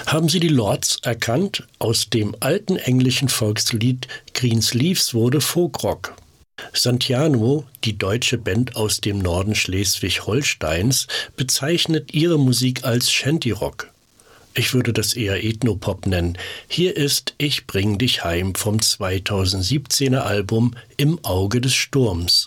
Haben Sie die Lords erkannt? Aus dem alten englischen Volkslied Greensleeves wurde Folkrock. Santiano, die deutsche Band aus dem Norden Schleswig-Holsteins, bezeichnet ihre Musik als Shantyrock. Ich würde das eher Ethnopop nennen. Hier ist Ich bring dich heim vom 2017er Album Im Auge des Sturms.